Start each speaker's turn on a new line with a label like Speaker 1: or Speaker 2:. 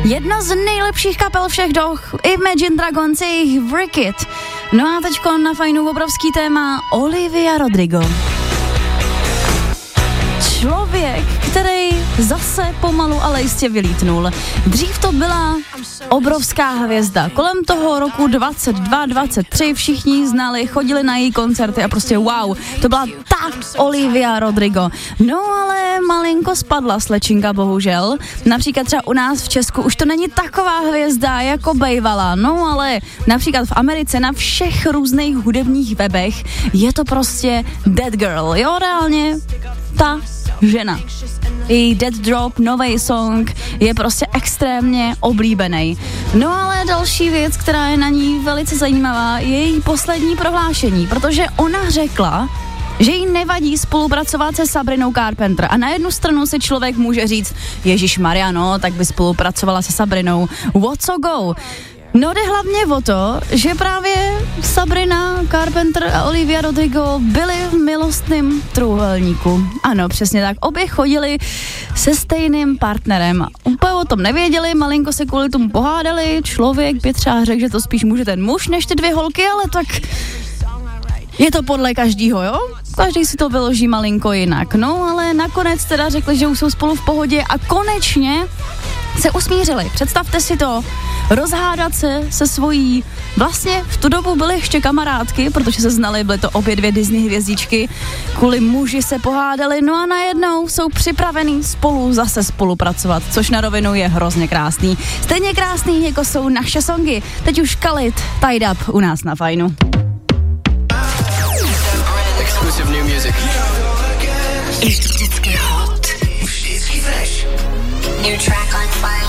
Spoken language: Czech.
Speaker 1: Jedna z nejlepších kapel všech dob, Imagine Dragons, jejich Wicked. No a teďko na Fajnu obrovský téma Olivia Rodrigo. Člověk, který zase pomalu, ale jistě vylítnul. Dřív to byla obrovská hvězda. Kolem toho roku 22, 23 všichni ji znali, chodili na její koncerty a prostě wow, to byla ta Olivia Rodrigo. No ale malinko spadla slečinka, bohužel. Například třeba u nás v Česku už to není taková hvězda, jako bejvala. No ale například v Americe na všech různých hudebních webech je to prostě Dead Girl. Jo, reálně ta žena. Její Dead Drop, nový song, je prostě extrémně oblíbený. No ale další věc, která je na ní velice zajímavá, je její poslední prohlášení, protože ona řekla, že jí nevadí spolupracovat se Sabrinou Carpenter. A na jednu stranu si člověk může říct, ježišmarja, no, tak by spolupracovala se Sabrinou. What so go? No jde hlavně o to, že právě Sabrina Carpenter a Olivia Rodrigo byly v milostném trůhelníku. Ano, přesně tak. Obě chodili se stejným partnerem. Úplně o tom nevěděli, malinko se kvůli tomu pohádali. Člověk by třeba řekl, že to spíš může ten muž než ty dvě holky, ale tak je to podle každýho, jo? Každý si to vyloží malinko jinak. No, ale nakonec teda řekli, že už jsou spolu v pohodě a konečně se usmířili. Představte si to, rozhádat se svojí, vlastně v tu dobu byly ještě kamarádky, protože se znali, byly to obě dvě Disney hvězdičky, kvůli muži se pohádali, no a najednou jsou připravený spolu zase spolupracovat, což na rovinu je hrozně krásný. Stejně krásný, jako jsou naše songy. Teď už Khalid, Tied Up u nás na Fajnu.
Speaker 2: Exclusive new music.
Speaker 3: I vždycky hot. Vždycky fresh. New track on Fire.